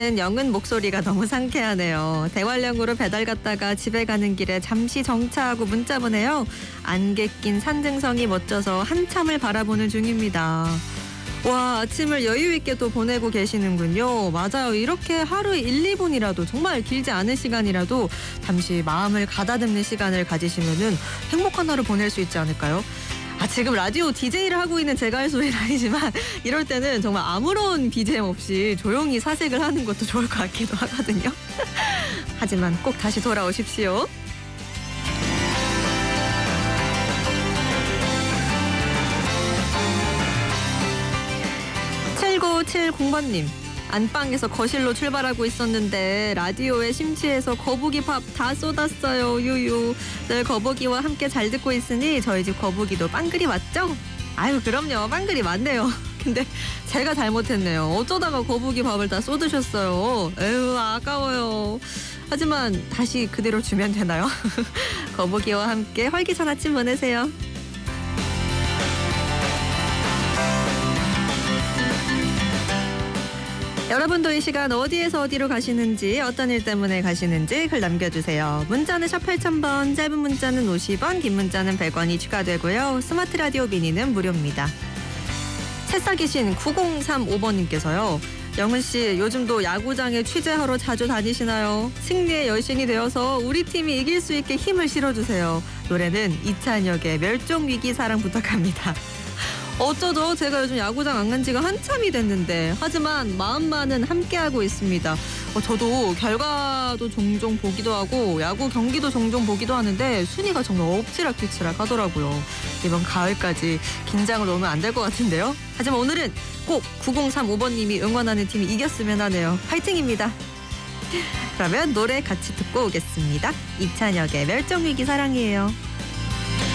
영은 목소리가 너무 상쾌하네요. 대관령으로 배달 갔다가 집에 가는 길에 잠시 정차하고 문자 보내요. 안개 낀 산등성이 멋져서 한참을 바라보는 중입니다. 와, 아침을 여유 있게 또 보내고 계시는군요. 맞아요. 이렇게 하루 1, 2분이라도 정말 길지 않은 시간이라도 잠시 마음을 가다듬는 시간을 가지시면은 행복한 하루 보낼 수 있지 않을까요? 지금 라디오 DJ를 하고 있는 제가 할 소리는 아니지만 이럴 때는 정말 아무런 BGM 없이 조용히 사색을 하는 것도 좋을 것 같기도 하거든요. 하지만 꼭 다시 돌아오십시오. 7970번님. 안방에서 거실로 출발하고 있었는데 라디오에 심취해서 거북이 밥 다 쏟았어요. 유유. 늘 거북이와 함께 잘 듣고 있으니 저희 집 거북이도 빵그리 맞죠? 아유, 그럼요. 빵그리 맞네요. 근데 제가 잘못했네요. 어쩌다가 거북이 밥을 다 쏟으셨어요. 에휴, 아까워요. 하지만 다시 그대로 주면 되나요? 거북이와 함께 활기찬 아침 보내세요. 여러분도 이 시간 어디에서 어디로 가시는지, 어떤 일 때문에 가시는지 글 남겨주세요. 문자는 샵 8000번, 짧은 문자는 50원, 긴 문자는 100원이 추가되고요. 스마트 라디오 미니는 무료입니다. 새싹이신 9035번님께서요. 영은 씨, 요즘도 야구장에 취재하러 자주 다니시나요? 승리의 여신이 되어서 우리 팀이 이길 수 있게 힘을 실어주세요. 노래는 이찬혁의 멸종위기 사랑 부탁합니다. 어쩌죠? 제가 요즘 야구장 안 간 지가 한참이 됐는데, 하지만 마음만은 함께하고 있습니다. 저도 결과도 종종 보기도 하고 야구 경기도 종종 보기도 하는데 순위가 정말 엎치락뒤치락 하더라고요. 이번 가을까지 긴장을 놓으면 안 될 것 같은데요. 하지만 오늘은 꼭 9035번님이 응원하는 팀이 이겼으면 하네요. 파이팅입니다. 그러면 노래 같이 듣고 오겠습니다. 이찬혁의 멸종위기 사랑이에요.